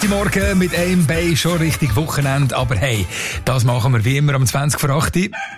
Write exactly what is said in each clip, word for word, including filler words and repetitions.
Freitagmorgen mit einem Bein schon richtig Wochenende. Aber hey, das machen wir wie immer um zwanzig vor acht.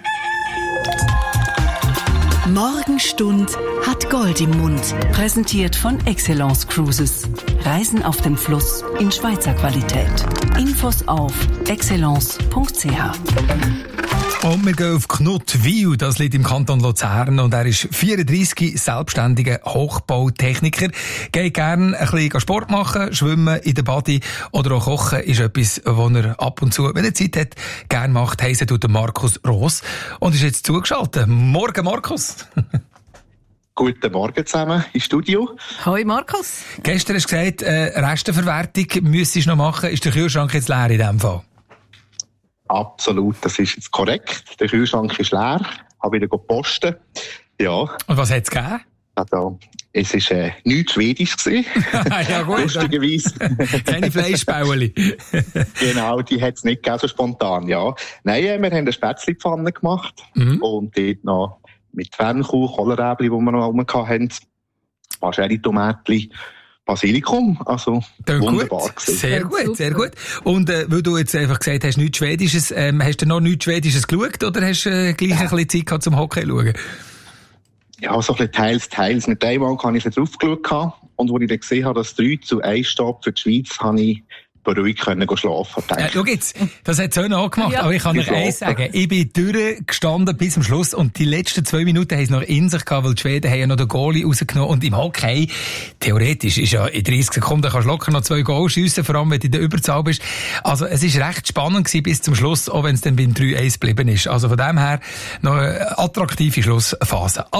Morgenstund hat Gold im Mund. Präsentiert von Excellence Cruises. Reisen auf dem Fluss in Schweizer Qualität. Infos auf excellence punkt c h. Und wir gehen auf Knuttwil, das liegt im Kanton Luzern, und er ist vierunddreissig, selbstständiger Hochbautechniker. Geht gerne ein bisschen Sport machen, schwimmen in der Badi oder auch kochen ist etwas, was er ab und zu, wenn er Zeit hat, gerne macht. Heise tut Markus Roos und ist jetzt zugeschaltet. Morgen, Markus. Guten Morgen zusammen im Studio. Hoi Markus. Gestern hast du gesagt, äh, Resteverwertung müsstest du noch machen. Ist der Kühlschrank jetzt leer in dem Fall? Absolut, das ist jetzt korrekt. Der Kühlschrank ist leer. Habe wieder gepostet. Ja. Und was hat es gegeben? Also, es war äh, nichts Schwedisch gewesen. Ja gut. Lustigerweise. Keine Fleischbäueli. Genau, die hat es nicht gegeben, so spontan, ja. Nein, äh, wir haben eine Spätzlepfanne gemacht. Mhm. Und dort noch mit Fernkuh, Kohlrabi, die wir noch rum hatten. Wahrscheinlich Tomatli. Basilikum, also Dann wunderbar gut. gewesen. Sehr gut, sehr gut. Und äh, weil du jetzt einfach gesagt hast, nichts Schwedisches, ähm, hast du noch nichts Schwedisches geschaut oder hast du äh, gleich ein bisschen Zeit gehabt zum Hockey zu schauen? Ja, so ein bisschen teils, teils. Mit einmal habe ich jetzt drauf geschaut und als ich dann gesehen habe, dass drei zu eins steht für die Schweiz, habe ich beruhigt können schlafen. Ja, schau jetzt, das hat Söhne auch gemacht, Ja. aber ich kann euch eins sagen, ich bin durchgestanden bis zum Schluss und die letzten zwei Minuten haben es noch in sich gehabt, weil die Schweden haben ja noch den Goalie rausgenommen und im Hockey, theoretisch ist ja in dreissig Sekunden kannst du locker noch zwei Goals schiessen, vor allem wenn du in der Überzahl bist. Also es ist recht spannend gewesen bis zum Schluss, auch wenn es dann beim drei eins geblieben ist. Also von dem her noch eine attraktive Schlussphase.